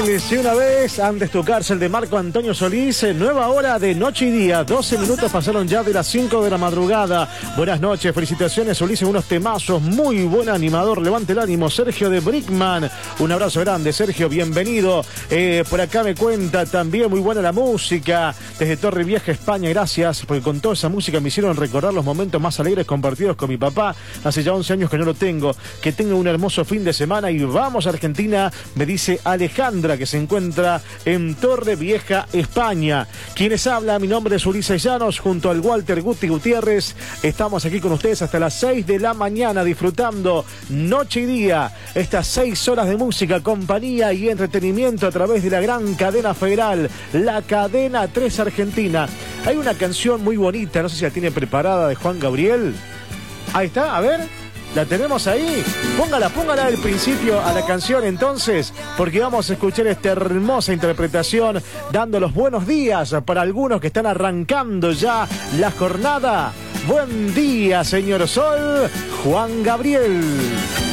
Gabriel, si una vez antes tocarse el de Marco Antonio Solís, nueva hora de noche y día, 12 minutos pasaron ya de las 5 de la madrugada. Buenas noches, felicitaciones Solís en unos temazos, muy buen animador, levante el ánimo, Sergio de Brickman, un abrazo grande Sergio, bienvenido. Por acá me cuenta también muy buena la música, desde Torrevieja, España, gracias, porque con toda esa música me hicieron recordar los momentos más alegres compartidos con mi papá, hace ya 11 años que no lo tengo, que tenga un hermoso fin de semana y vamos a Argentina, me dice Alejandra, que se encuentra en Torrevieja, España. Quienes habla, mi nombre es Ulises Llanos, junto al Walter Guti Gutiérrez. Estamos aquí con ustedes hasta las 6 de la mañana, disfrutando noche y día, estas 6 horas de música, compañía y entretenimiento a través de la gran cadena federal, la Cadena 3 Argentina. Hay una canción muy bonita, no sé si la tiene preparada, de Juan Gabriel. Ahí está, a ver. ¿La tenemos ahí? Póngala del principio a la canción entonces, porque vamos a escuchar esta hermosa interpretación, dando los buenos días para algunos que están arrancando ya la jornada. Buen día, señor Sol, Juan Gabriel.